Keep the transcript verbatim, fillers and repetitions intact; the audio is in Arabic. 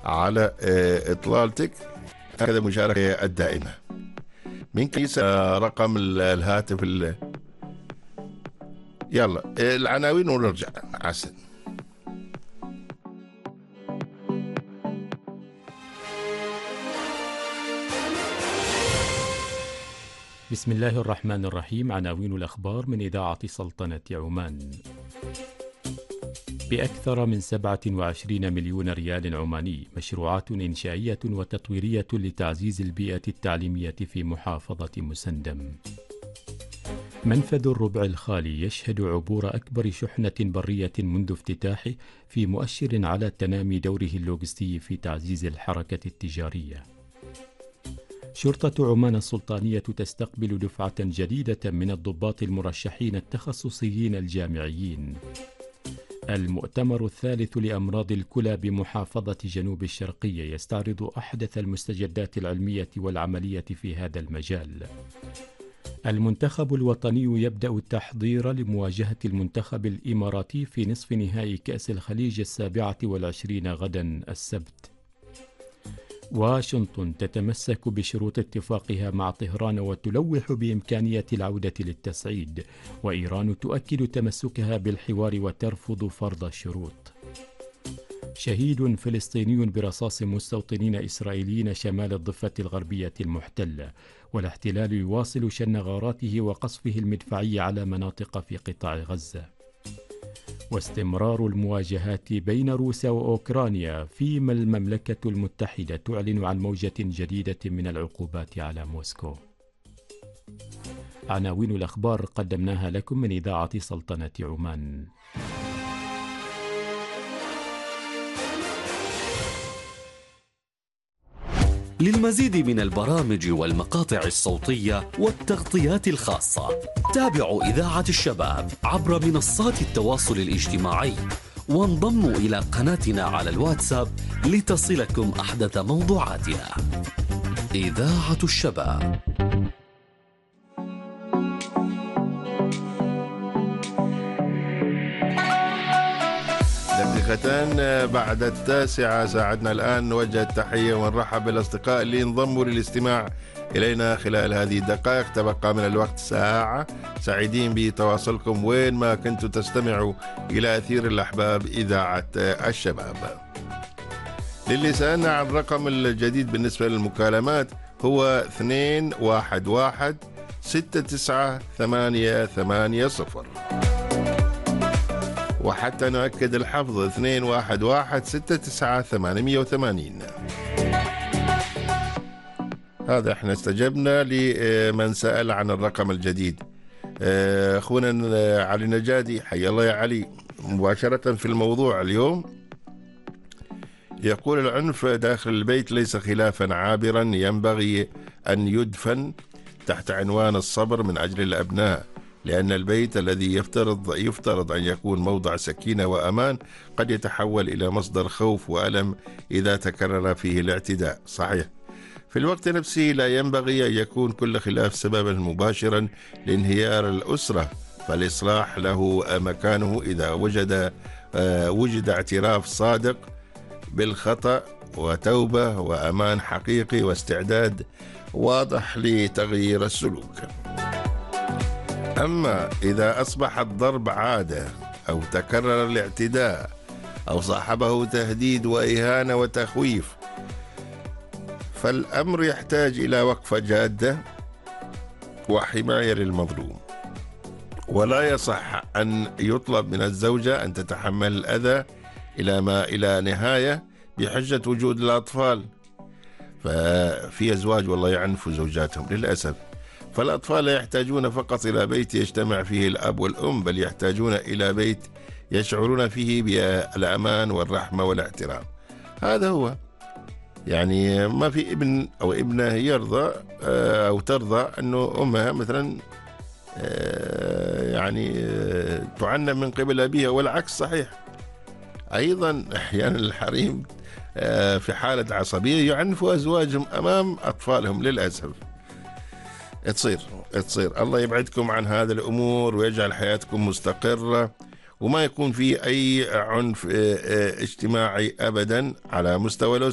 على إطلالتك هكذا مشاركة الدائمة. من كيس رقم الهاتف ال... يلا العناوين ونرجع عسل. بسم الله الرحمن الرحيم. عناوين الأخبار من إذاعة سلطنة عمان. بأكثر من سبعة وعشرين مليون ريال عماني مشروعات إنشائية وتطويرية لتعزيز البيئة التعليمية في محافظة مسندم. منفذ الربع الخالي يشهد عبور أكبر شحنة برية منذ افتتاحه، في مؤشر على تنامي دوره اللوجستي في تعزيز الحركة التجارية. شرطة عمان السلطانية تستقبل دفعة جديدة من الضباط المرشحين التخصصيين الجامعيين. المؤتمر الثالث لأمراض الكلى بمحافظة جنوب الشرقية يستعرض أحدث المستجدات العلمية والعملية في هذا المجال. المنتخب الوطني يبدأ التحضير لمواجهة المنتخب الإماراتي في نصف نهائي كأس الخليج السابعة والعشرين غدا السبت. واشنطن تتمسك بشروط اتفاقها مع طهران وتلوح بإمكانية العودة للتصعيد، وإيران تؤكد تمسكها بالحوار وترفض فرض الشروط. شهيد فلسطيني برصاص مستوطنين إسرائيليين شمال الضفة الغربية المحتلة، والاحتلال يواصل شن غاراته وقصفه المدفعي على مناطق في قطاع غزة. واستمرار المواجهات بين روسيا وأوكرانيا، فيما المملكة المتحدة تعلن عن موجة جديدة من العقوبات على موسكو. عناوين الأخبار قدمناها لكم من إذاعة سلطنة عمان. للمزيد من البرامج والمقاطع الصوتية والتغطيات الخاصة، تابعوا إذاعة الشباب عبر منصات التواصل الاجتماعي، وانضموا إلى قناتنا على الواتساب لتصلكم أحدث موضوعاتنا. إذاعة الشباب. دقيقتان بعد التاسعة ساعدنا الآن نوجه التحية ونرحب بالأصدقاء اللي انضموا للاستماع إلينا خلال هذه الدقائق. تبقى من الوقت ساعة. سعيدين بتواصلكم وين ما كنتوا تستمعوا إلى أثير الأحباب إذاعة الشباب. للي سألنا عن الرقم الجديد بالنسبة للمكالمات هو اثنين واحد واحد ستة تسعة ثمانية ثمانية صفر، وحتى نؤكد الحفظ اثنين واحد واحد ستة تسعة ثمانمئة وثمانين. هذا احنا استجبنا لمن سأل عن الرقم الجديد. اخونا علي نجادي، حي الله يا علي، مباشرة في الموضوع اليوم. يقول: العنف داخل البيت ليس خلافا عابرا ينبغي أن يدفن تحت عنوان الصبر من أجل الأبناء، لأن البيت الذي يفترض يفترض أن يكون موضع سكينة وأمان قد يتحول إلى مصدر خوف وألم إذا تكرر فيه الاعتداء. صحيح. في الوقت نفسه لا ينبغي أن يكون كل خلاف سببا مباشرا لانهيار الأسرة، فالإصلاح له مكانه إذا وجد وجد اعتراف صادق بالخطأ وتوبة وأمان حقيقي واستعداد واضح لتغيير السلوك. أما إذا أصبح الضرب عادة أو تكرر الاعتداء أو صاحبه تهديد وإهانة وتخويف، فالأمر يحتاج إلى وقفة جادة وحماية للمظلوم، ولا يصح أن يطلب من الزوجة أن تتحمل الأذى إلى ما إلى نهاية بحجة وجود الأطفال. ففي أزواج والله يعنفوا زوجاتهم للأسف. فالأطفال لا يحتاجون فقط إلى بيت يجتمع فيه الأب والأم، بل يحتاجون إلى بيت يشعرون فيه بالأمان والرحمة والاحترام. هذا هو. يعني ما في ابن أو ابنة يرضى أو ترضى أنه أمها مثلا يعني تعنف من قبل أبيها، والعكس صحيح أيضا. أحيانا الحريم في حالة عصبية يعنفوا أزواجهم أمام أطفالهم للأسف. تصير تصير الله يبعدكم عن هذه الأمور ويجعل حياتكم مستقرة، وما يكون في أي عنف اجتماعي أبدا على مستوى الأسرة.